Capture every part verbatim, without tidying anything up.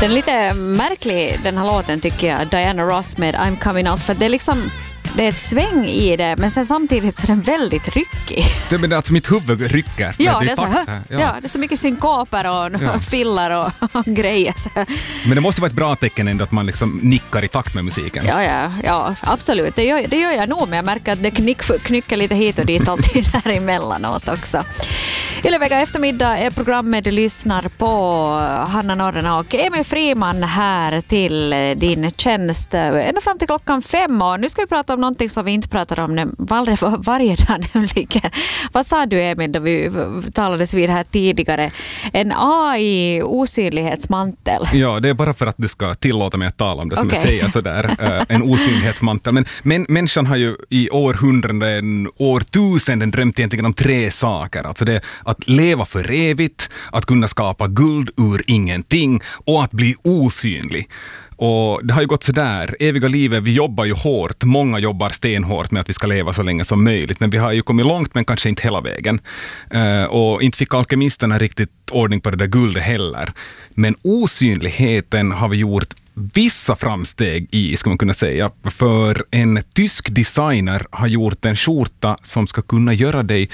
Den är lite märklig, den här låten tycker jag, Diana Ross med I'm Coming Out, för det är liksom det är ett sväng i det, men sen samtidigt så är den väldigt ryckig. Det är alltså mitt huvud rycker. Ja, det är så, här. Ja. ja, det är så mycket synkoper och ja. fillar och, och grejer. Så. Men det måste vara ett bra tecken ändå att man liksom nickar i takt med musiken. Ja, ja, ja absolut. Det gör, det gör jag nog, men jag märker att det knick, knycker lite hit och dit alltid där emellanåt också. Yle Vega eftermiddag är programmet du lyssnar på. Hanna Norrena och Emil Friman här till din tjänst ända fram till klockan fem. Och nu ska vi prata om någonting som vi inte pratar om varje, varje dag nämligen. Vad sa du, Emil, då vi talades vid här tidigare? En A I-osynlighetsmantel. Ja, det är bara för att du ska tillåta mig att tala om det som okay. jag säger sådär. En osynlighetsmantel. Men, men människan har ju i århundraden, årtusenden drömt egentligen om tre saker. Alltså det att leva för evigt, att kunna skapa guld ur ingenting och att bli osynlig. Och det har ju gått så där. Eviga livet, vi jobbar ju hårt. Många jobbar stenhårt med att vi ska leva så länge som möjligt. Men vi har ju kommit långt, men kanske inte hela vägen. Uh, och inte fick alkemisterna riktigt ordning på det där guldet heller. Men osynligheten har vi gjort vissa framsteg i, ska man kunna säga. För en tysk designer har gjort en skjorta som ska kunna göra dig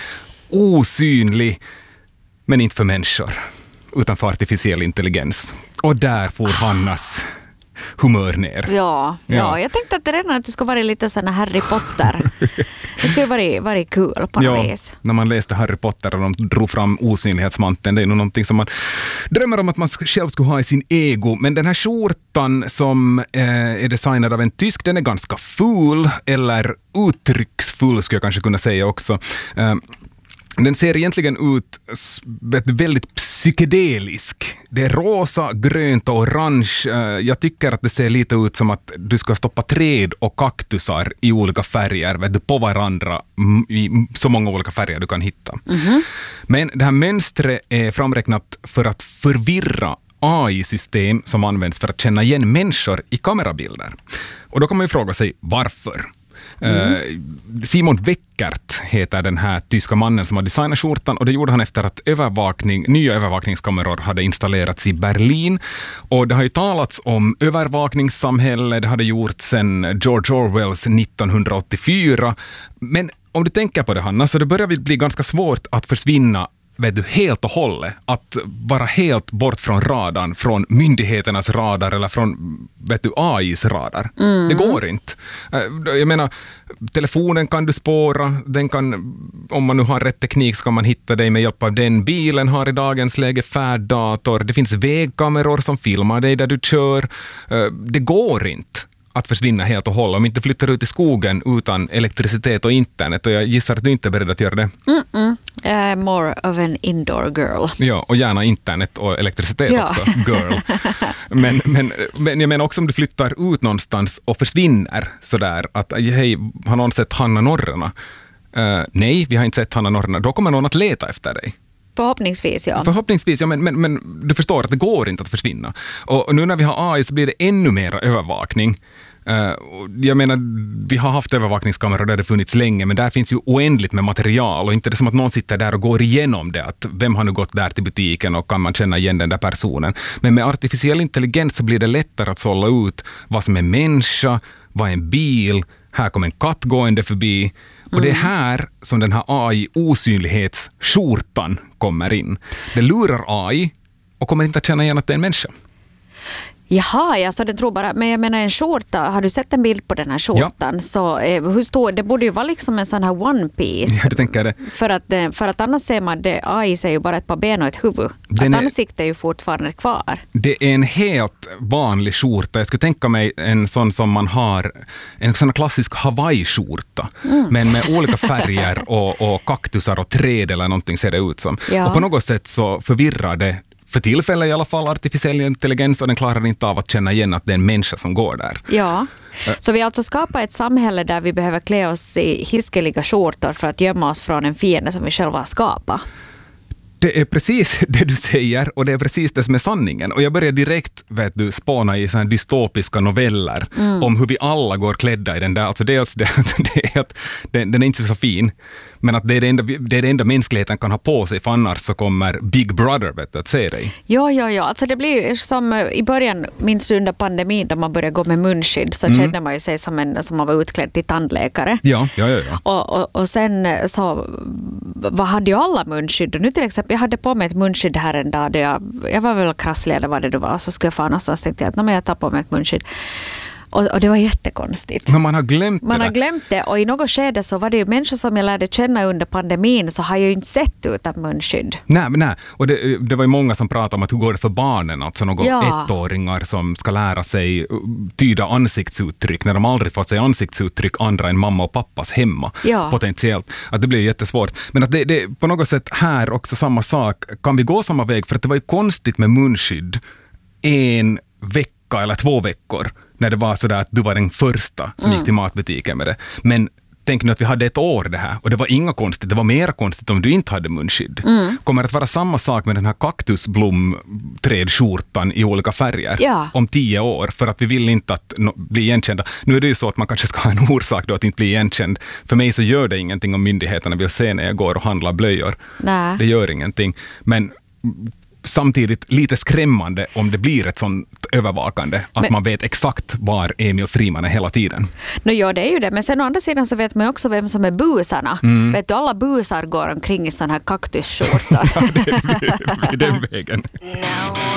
osynlig, men inte för människor, utan för artificiell intelligens. Och där får Hannas humör ner. Ja, ja. ja. Jag tänkte att det redan att det skulle vara lite såna Harry Potter. Det skulle vara, vara kul på något ja, vis. När man läste Harry Potter och de drog fram osynlighetsmanteln, det är nog någonting som man drömmer om att man själv skulle ha i sin ego. Men den här skjortan som eh, är designad av en tysk, den är ganska ful, eller uttrycksfull skulle jag kanske kunna säga också. Eh, Den ser egentligen ut väldigt psykedelisk. Det är rosa, grönt och orange. Jag tycker att det ser lite ut som att du ska stoppa träd och kaktusar i olika färger, vet du, på varandra i så många olika färger du kan hitta. Mm-hmm. Men det här mönstret är framräknat för att förvirra A I-system som används för att känna igen människor i kamerabilder. Och då kan man ju fråga sig varför. Mm. Simon Weckert heter den här tyska mannen som har designat skjortan, och det gjorde han efter att övervakning, nya övervakningskameror hade installerats i Berlin. Och det har ju talats om övervakningssamhälle, det hade gjorts sedan George Orwells nittonhundraåttiofyra. Men om du tänker på det, Hanna, så det börjar bli ganska svårt att försvinna, vet du, helt och hållet, att vara helt bort från radarn, från myndigheternas radar eller från, vet du, A I:s radar. Mm. Det går inte. Jag menar, telefonen kan du spåra, den kan, om man nu har rätt teknik så kan man hitta dig med hjälp av den. Bilen har i dagens läge färddator, det finns vägkameror som filmar dig där du kör. Det går inte att försvinna helt och hållet om inte flyttar ut i skogen utan elektricitet och internet, och jag gissar att du inte är beredd att göra det. Mm-mm. Jag är more of an indoor girl. Ja, och gärna internet och elektricitet ja. också, girl. Men, men, men jag menar också om du flyttar ut någonstans och försvinner sådär att hej, har någon sett Hanna Norrena? Uh, nej, vi har inte sett Hanna Norrena. Då kommer någon att leta efter dig. Förhoppningsvis, ja. Förhoppningsvis, ja, men, men, men du förstår att det går inte att försvinna. Och, och nu när vi har A I så blir det ännu mer övervakning. Uh, jag menar, vi har haft övervakningskameror där det funnits länge, men där finns ju oändligt med material, och inte det som att någon sitter där och går igenom det, att vem har nu gått där till butiken och kan man känna igen den där personen. Men med artificiell intelligens så blir det lättare att sålla ut vad som är människa, vad är en bil, här kommer en katt gående förbi. Och det är här som den här A I-osynlighetsskjortan kommer in. Det lurar A I och kommer inte att känna igen att det är en människa. Jaha, jag så det tror bara, men jag menar en skjorta, har du sett en bild på den här skjortan? Ja. Så eh, hur stor, det borde ju vara liksom en sån här one piece. Ja, du tänker det. För att, för att annars ser man det, A I ser ju bara ett par ben och ett huvud. Den att är, ansiktet är ju fortfarande kvar. Det är en helt vanlig skjorta. Jag skulle tänka mig en sån som man har, en sån klassisk Hawaii-skjorta. Mm. Men med olika färger och, och kaktusar och träd eller någonting ser det ut som. Ja. Och på något sätt så förvirrar det, för tillfället i alla fall, artificiell intelligens, och den klarar inte av att känna igen att det är en människa som går där. Ja, så vi alltså skapar ett samhälle där vi behöver klä oss i hiskeliga skjortor för att gömma oss från en fiende som vi själva har skapat. Det är precis det du säger och det är precis det som är sanningen. Och jag börjar direkt, vet du, spåna i såna dystopiska noveller mm. om hur vi alla går klädda i den där. Alltså dels det, det är att den, den är inte så fin, men att det är det, enda, det är det enda mänskligheten kan ha på sig, för annars så kommer Big Brother, vet du, att se dig. Ja, ja, ja. Alltså det blir som i början, minst under pandemin, då man började gå med munskydd, så mm. kände man ju sig som en som man var utklädd till tandläkare. Ja, ja, ja. ja. Och, och, och sen så vad hade ju alla munskydd. Och nu till exempel, jag hade på mig ett munskydd här en dag, där jag, jag var väl krasslig eller vad det då var, så skulle jag få någonstans, tänkte jag att men jag tar på mig ett munskydd. Och, och det var jättekonstigt. Men man har glömt man det. Man har glömt det, och i något skede så var det ju människor som jag lärde känna under pandemin, så har jag ju inte sett utan munskydd. Nej, men nej. Och det, det var ju många som pratade om att hur går det för barnen, alltså några ja. ettåringar som ska lära sig tyda ansiktsuttryck när de aldrig fått sig ansiktsuttryck andra än mamma och pappas hemma, ja. potentiellt. Att det blir jättesvårt. Men att det, det på något sätt här också samma sak. Kan vi gå samma väg? För att det var ju konstigt med munskydd en vecka eller två veckor när det var så där att du var den första som mm. gick till matbutiken med det. Men tänk nu att vi hade ett år det här och det var inga konstigt. Det var mer konstigt om du inte hade munskydd. Mm. Kommer det att vara samma sak med den här kaktusblomträdskjortan i olika färger ja. om tio år? För att vi vill inte att no, bli igenkänd. Nu är det ju så att man kanske ska ha en orsak då att inte bli igenkänd. För mig så gör det ingenting om myndigheterna vill se när jag går och handlar blöjor. Nä. Det gör ingenting. Men samtidigt lite skrämmande om det blir ett sånt övervakande att men, man vet exakt var Emil Friman är hela tiden. No, ja, det är ju det. Men sen å andra sidan så vet man också vem som är busarna. Mm. Vet du, alla busar går omkring i sån här kaktusskjortor. Ja, det är den vägen. No.